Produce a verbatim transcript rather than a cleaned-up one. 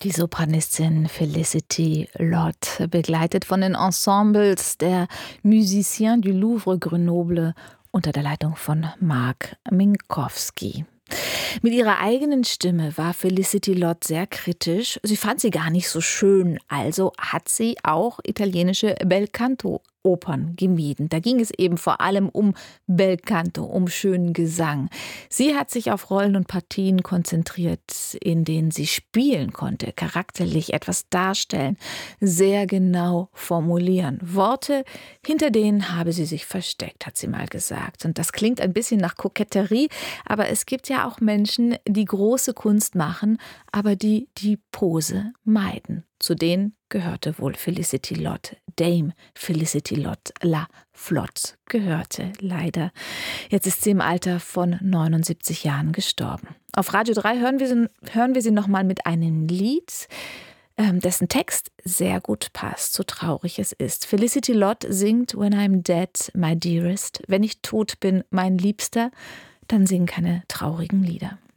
Die Sopranistin Felicity Lott, begleitet von den Ensembles der Musiciens du Louvre Grenoble unter der Leitung von Marc Minkowski. Mit ihrer eigenen Stimme war Felicity Lott sehr kritisch. Sie fand sie gar nicht so schön, also hat sie auch italienische Belcanto-Opern gemieden. Da ging es eben vor allem um Belcanto, um schönen Gesang. Sie hat sich auf Rollen und Partien konzentriert, in denen sie spielen konnte, charakterlich etwas darstellen, sehr genau formulieren. Worte, hinter denen habe sie sich versteckt, hat sie mal gesagt. Und das klingt ein bisschen nach Koketterie, aber es gibt ja auch Menschen, die große Kunst machen, aber die die Pose meiden. Zu denen gehörte wohl Felicity Lott. Dame Felicity Lott La Flotte gehörte leider. Jetzt ist sie im Alter von neunundsiebzig Jahren gestorben. Auf Radio drei hören wir sie, hören wir sie nochmal mit einem Lied, ähm, dessen Text sehr gut passt, so traurig es ist. Felicity Lott singt When I'm dead, my dearest. Wenn ich tot bin, mein Liebster, dann sing keine traurigen Lieder.